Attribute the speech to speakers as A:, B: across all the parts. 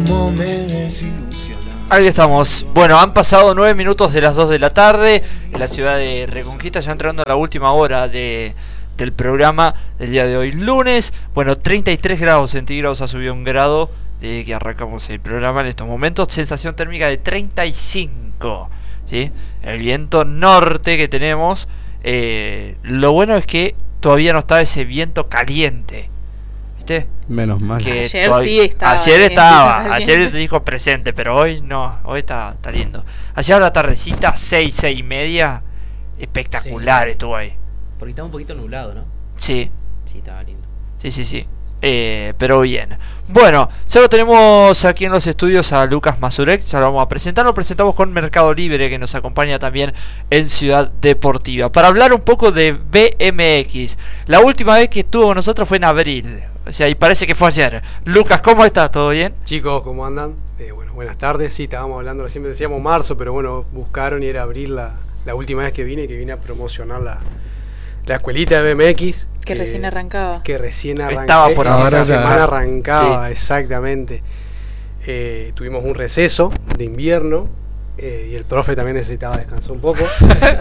A: cómo me desilusiona.
B: Ahí estamos. Bueno, han pasado 9 minutos de las 2 de la tarde en la ciudad de Reconquista, ya entrando a la última hora del programa del día de hoy, lunes. Bueno, 33 grados centígrados, ha subido un grado desde que arrancamos el programa en estos momentos. Sensación térmica de 35, ¿sí? El viento norte que tenemos, lo bueno es que todavía no está ese viento caliente, ¿viste?
C: Menos mal.
B: Que
D: ayer sí estaba.
B: Ayer dijo presente, pero hoy no, hoy está lindo. Ayer a la tardecita, 6:30, espectacular, sí. Estuvo ahí.
E: Porque estaba un poquito nublado, ¿no?
B: Sí.
E: Sí, estaba lindo.
B: Sí. Pero bien. Bueno, ya lo tenemos aquí en los estudios a Lucas Mazurek. Ya lo vamos a presentar. Lo presentamos con Mercado Libre, que nos acompaña también en Ciudad Deportiva, para hablar un poco de BMX. La última vez que estuvo con nosotros fue en abril, o sea, y parece que fue ayer. Lucas, ¿cómo estás? ¿Todo bien?
F: Chicos, ¿cómo andan? Bueno, buenas tardes. Sí, estábamos hablando, siempre decíamos marzo, pero bueno, buscaron y era abril la última vez que vine a promocionar la escuelita de BMX.
D: Que recién arrancaba.
B: Estaba por ahora.
F: Esa semana arrancaba,
B: sí.
F: Exactamente. Tuvimos un receso de invierno y el profe también necesitaba descansar un poco.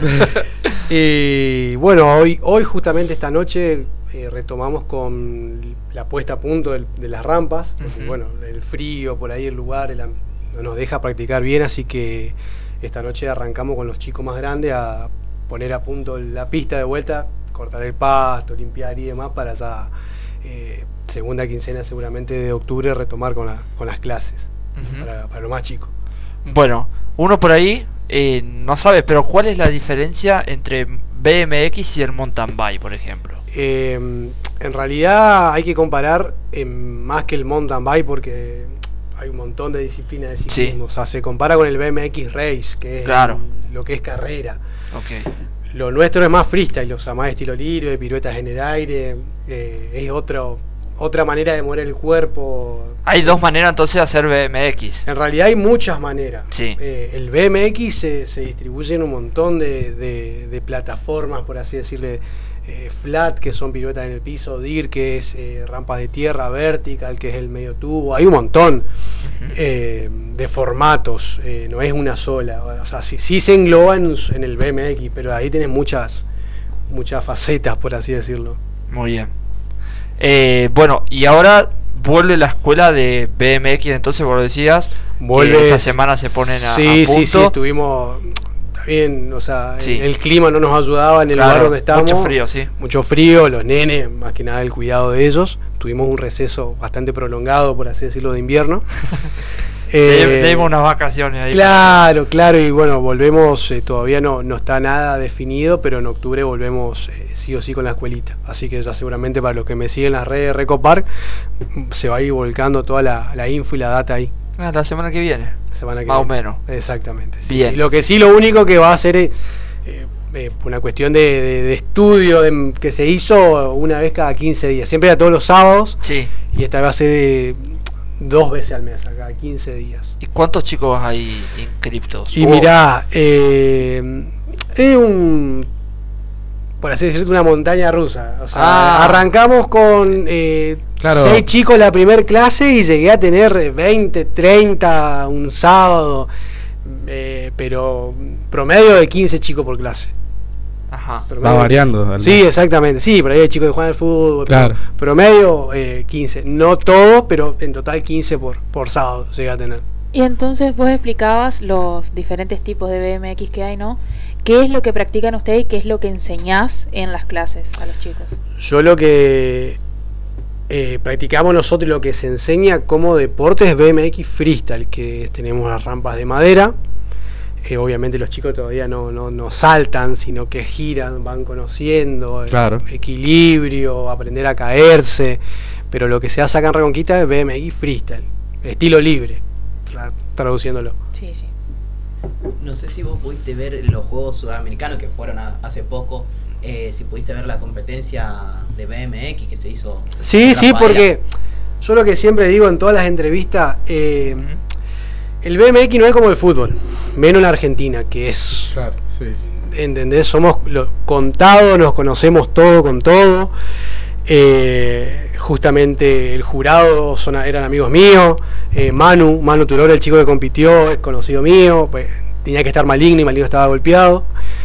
F: Y bueno, hoy justamente esta noche retomamos con la puesta a punto de las rampas. Porque, bueno, el frío por ahí, el lugar no nos deja practicar bien, así que esta noche arrancamos con los chicos más grandes a poner a punto la pista de vuelta, cortar el pasto, limpiar y demás, para esa segunda quincena seguramente de octubre retomar con las clases, para los más chicos.
B: Bueno, uno por ahí no sabe, pero ¿cuál es la diferencia entre BMX y el mountain bike, por ejemplo?
F: En realidad hay que comparar más que el mountain bike, porque hay un montón de disciplinas de ciclismo. Sí. O sea, se compara con el BMX Race, que es lo que es carrera.
B: Okay.
F: Lo nuestro es más freestyle, o sea, más estilo libre, piruetas en el aire, es otra manera de mover el cuerpo.
B: Hay dos maneras entonces de hacer BMX.
F: En realidad hay muchas maneras.
B: Sí.
F: El BMX se distribuye en un montón de plataformas, por así decirle, flat, que son piruetas en el piso, DIR, que es rampas de tierra, vertical, que es el medio tubo. Hay un montón de formatos, no es una sola. O sea, sí se engloba en el BMX, pero ahí tenés muchas facetas, por así decirlo.
B: Muy bien. Bueno, y ahora vuelve la escuela de BMX, entonces vos lo decías, que esta semana se ponen a punto. Sí, estuvimos
F: bien, o sea, el clima no nos ayudaba en el lugar donde estábamos. Mucho frío, los nenes, más que nada el cuidado de ellos. Tuvimos un receso bastante prolongado, por así decirlo, de invierno.
B: Tenemos unas vacaciones ahí.
F: Claro, y bueno, volvemos, todavía no está nada definido, pero en octubre volvemos sí o sí con la escuelita. Así que ya seguramente para los que me siguen en las redes de Recopar, se va a ir volcando toda la info y la data ahí.
B: La semana que viene. Más o menos.
F: Exactamente. Sí,
B: bien.
F: Sí. Lo único que va a hacer es una cuestión de estudio que se hizo una vez cada 15 días. Siempre era todos los sábados.
B: Sí.
F: Y esta va a ser 2 veces al mes, cada 15 días.
B: ¿Y cuántos chicos hay inscriptos?
F: Y mirá, es por así decirlo, una montaña rusa. O sea, arrancamos con 6 chicos la primer clase y llegué a tener 20, 30 un sábado, pero promedio de 15 chicos por clase.
C: Ajá. Va variando.
F: Sí, exactamente. Sí, por ahí hay chicos que juegan al fútbol.
C: Claro.
F: Promedio 15. No todos, pero en total 15 por sábado llegué a tener.
D: Y entonces vos explicabas los diferentes tipos de BMX que hay, ¿no? ¿Qué es lo que practican ustedes y qué es lo que enseñás en las clases a los chicos?
F: Yo lo que practicamos nosotros, lo que se enseña como deporte es BMX freestyle, que tenemos las rampas de madera. Obviamente los chicos todavía no saltan, sino que giran, van conociendo equilibrio, aprender a caerse. Pero lo que se hace acá en Reconquista es BMX freestyle, estilo libre, traduciéndolo.
D: Sí.
E: No sé si vos pudiste ver los Juegos Sudamericanos que fueron hace poco, si pudiste ver la competencia de BMX que se hizo.
F: Sí, porque yo lo que siempre digo en todas las entrevistas, el BMX no es como el fútbol, menos en la Argentina, que es...
C: Claro, sí.
F: ¿Entendés? Somos contados, nos conocemos todo con todo. justamente el jurado eran amigos míos. Manu Turor, el chico que compitió, es conocido mío, pues tenía que estar Maligno y Maligno estaba golpeado.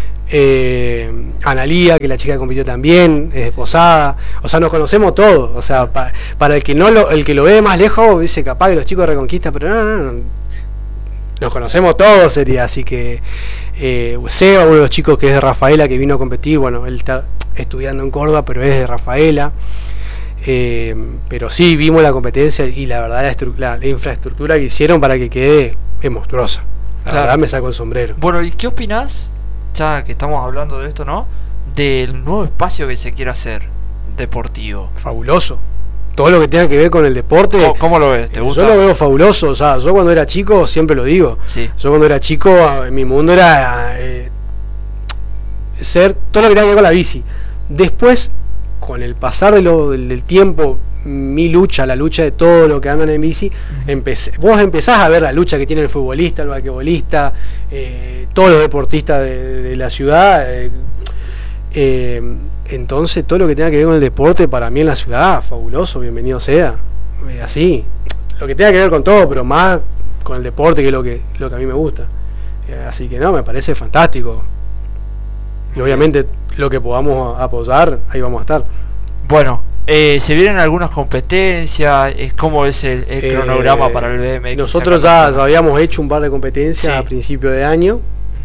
F: Analía, que la chica que compitió también, es de Posada. O sea, nos conocemos todos. O sea, para el que el que lo ve más lejos, dice capaz que los chicos de Reconquista, pero no. Nos conocemos todos, sería. Así que Seba, uno de los chicos que es de Rafaela, que vino a competir, bueno, él está estudiando en Córdoba, pero es de Rafaela. Pero sí, vimos la competencia y la verdad la infraestructura que hicieron para que quede es monstruosa. La verdad me saco el sombrero.
B: Bueno, ¿y qué opinás, ya que estamos hablando de esto, ¿no? Del nuevo espacio que se quiere hacer deportivo.
F: Fabuloso. Todo lo que tenga que ver con el deporte.
B: ¿Cómo lo ves? ¿Te gusta?
F: Yo lo veo fabuloso. O sea, yo cuando era chico, siempre lo digo.
B: Sí.
F: Yo cuando era chico, mi mundo era ser todo lo que tenga que ver con la bici. Después, con el pasar del tiempo, la lucha de todo lo que andan en bici, vos empezás a ver la lucha que tiene el futbolista, el basquetbolista, todos los deportistas de la ciudad. Entonces todo lo que tenga que ver con el deporte para mí en la ciudad, fabuloso, bienvenido sea. Así, lo que tenga que ver con todo, pero más con el deporte, que es lo que a mí me gusta. Así que me parece fantástico. Y obviamente lo que podamos apoyar, ahí vamos a estar.
B: Bueno, se vienen algunas competencias. ¿Cómo es el cronograma para el BMX?
F: Nosotros ya habíamos hecho un par de competencias a principio de año.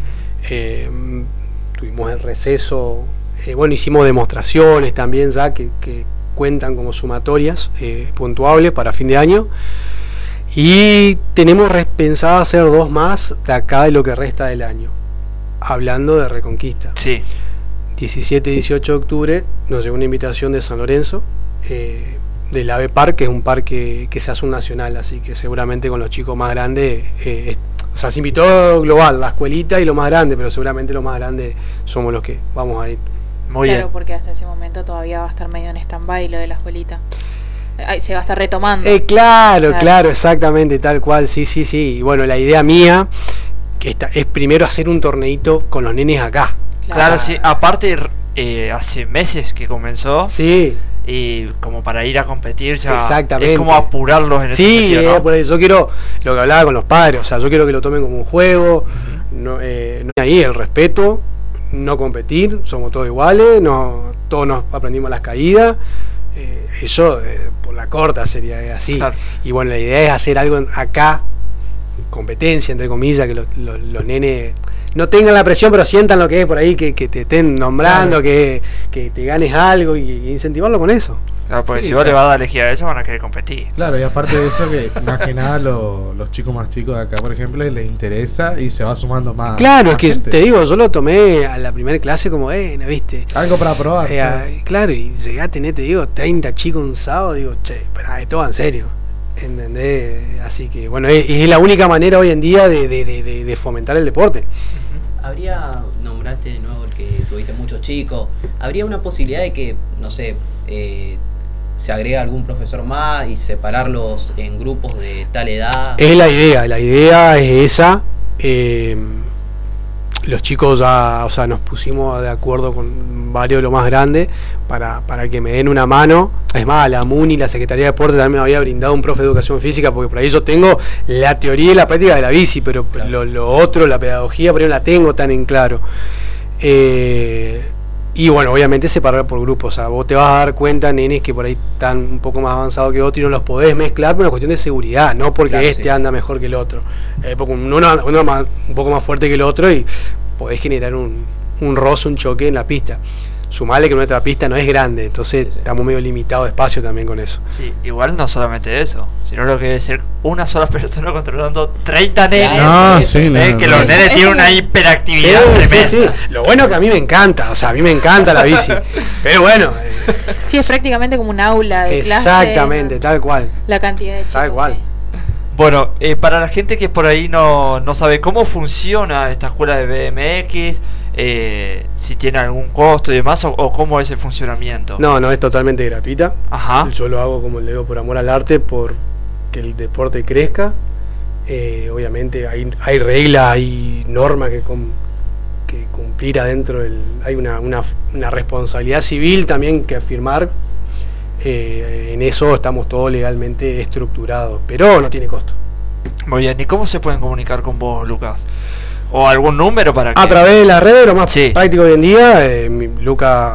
F: Tuvimos el receso. Hicimos demostraciones también ya que cuentan como sumatorias puntuables para fin de año. Y tenemos pensado hacer 2 más de acá de lo que resta del año. Hablando de Reconquista.
B: Sí.
F: 17 y 18 de octubre nos llegó una invitación de San Lorenzo, del AVE Park, que es un parque que se hace un nacional, así que seguramente con los chicos más grandes, o sea, se invitó global, la escuelita y lo más grande, pero seguramente lo más grande somos los que vamos a ir.
D: Muy bien. Claro, porque hasta ese momento todavía va a estar medio en stand-by lo de la escuelita. Se va a estar retomando.
F: Claro, exactamente, tal cual, sí. Y bueno, la idea mía es primero hacer un torneito con los nenes acá.
B: Claro, sí. Aparte, hace meses que comenzó.
F: Sí.
B: Y como para ir a competir ya.
F: Exactamente.
B: Es como apurarlos en ese sentido, ¿no?
F: Por eso yo quiero lo que hablaba con los padres. O sea, yo quiero que lo tomen como un juego. No ahí el respeto, no competir. Somos todos iguales. Todos nos aprendimos las caídas. Eso por la corta sería así. Claro. Y bueno, la idea es hacer algo acá, competencia entre comillas, que los nenes no tengan la presión, pero sientan lo que es por ahí, que te estén nombrando, claro, que te ganes algo y incentivarlo con eso.
B: Claro, porque si vos le vas a dar elegir a ellos, van a querer competir.
C: Claro, y aparte de eso, que más que nada los chicos más chicos de acá, por ejemplo, les interesa y se va sumando más.
F: Claro,
C: más
F: es que
C: gente.
F: te digo, yo lo tomé a la primera clase como, ¿no viste?
C: Algo para probar.
F: Claro, y llegué a tener, te digo, 30 chicos un sábado, digo, pero todo en serio. ¿Entendés? Así que, bueno, es la única manera hoy en día de fomentar el deporte.
E: Habría, nombraste de nuevo el que tuviste muchos chicos, ¿habría una posibilidad de que, no sé, se agrega algún profesor más y separarlos en grupos de tal edad?
F: Es la idea es esa. Los chicos ya, o sea, nos pusimos de acuerdo con varios de los más grandes para que me den una mano. Es más, la MUNI, la Secretaría de Deportes también me había brindado un profe de Educación Física, porque por ahí yo tengo la teoría y la práctica de la bici, pero claro, lo otro, la pedagogía, por ahí no la tengo tan en claro. Y bueno, obviamente separar por grupos. O sea, vos te vas a dar cuenta, nenes que por ahí están un poco más avanzados que otros y no los podés mezclar por una cuestión de seguridad, no porque claro, anda mejor que el otro. Porque uno un poco más fuerte que el otro y podés generar un roce, un choque en la pista. Sumale que nuestra pista no es grande, entonces estamos medio limitados de espacio también con eso.
B: Sí, igual no solamente eso, sino lo que debe ser una sola persona controlando 30 nenes. Que los nenes tienen una hiperactividad tremenda.
F: Sí. Lo bueno que a mí me encanta, o sea, a mí me encanta la bici. Pero bueno.
D: Sí, es prácticamente como un aula de clase.
F: Exactamente, tal cual.
D: La cantidad de chicos.
F: Tal cual.
D: Sí.
B: Bueno, para la gente que por ahí no sabe cómo funciona esta escuela de BMX, si tiene algún costo y demás, o cómo es el funcionamiento.
F: No, es totalmente gratuita.
B: Ajá.
F: Yo lo hago, como le digo, por amor al arte, por que el deporte crezca. Obviamente hay reglas, hay normas que cumplir adentro. Hay una responsabilidad civil también que firmar. en eso estamos todos legalmente estructurados, pero no tiene costo.
B: Muy bien, ¿y cómo se pueden comunicar con vos, Lucas? ¿O algún número para que...?
F: A través de las redes, lo más
B: Sí.
F: práctico hoy en día, Lucas